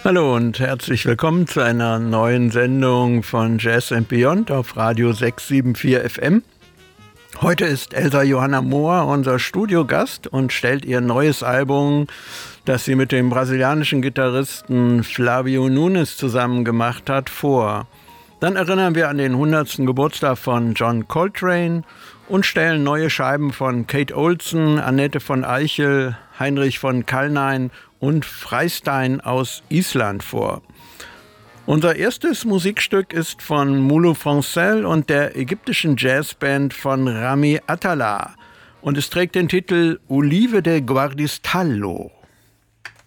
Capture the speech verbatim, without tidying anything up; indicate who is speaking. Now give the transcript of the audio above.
Speaker 1: Hallo und herzlich willkommen zu einer neuen Sendung von Jazz and Beyond auf Radio sechs sieben vier F M. Heute ist Elsa Johanna Mohr unser Studiogast und stellt ihr neues Album, das sie mit dem brasilianischen Gitarristen Flavio Nunes zusammen gemacht hat, vor. Dann erinnern wir an den hundertsten Geburtstag von John Coltrane und stellen neue Scheiben von Kate Olsen, Annette von Eichel, Heinrich von Kalnein und Freystein aus Island vor. Unser erstes Musikstück ist von Moulo Francel und der ägyptischen Jazzband von Rami Attallah und es trägt den Titel Olive de Guardistallo.